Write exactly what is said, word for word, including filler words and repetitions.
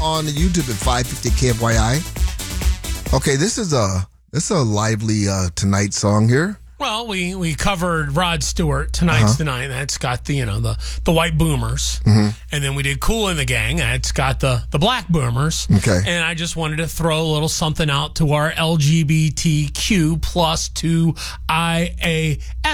on YouTube at five fifty K F Y I. Okay, this is a this is a lively uh, Tonight song here. Well, we, we covered Rod Stewart, Tonight's Uh-huh. the Night. That's got the, you know, the, the white boomers. Mm-hmm. And then we did Kool and the Gang. That's got the, the black boomers. Okay. And I just wanted to throw a little something out to our L G B T Q plus two I A S